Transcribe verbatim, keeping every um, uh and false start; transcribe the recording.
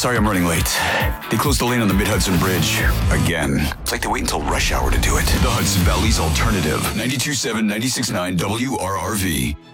Sorry I'm running late. They closed the lane on the Mid-Hudson Bridge. Again. It's like they wait until rush hour to do it. The Hudson Valley's Alternative. ninety-two point seven, ninety-six point nine W R R V.